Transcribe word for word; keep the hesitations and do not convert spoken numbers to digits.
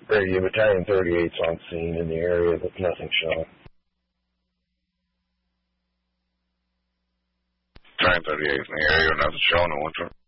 Radio Battalion thirty-eight's on scene in the area, but nothing shown. Battalion thirty-eight's in the area, nothing shown. I went to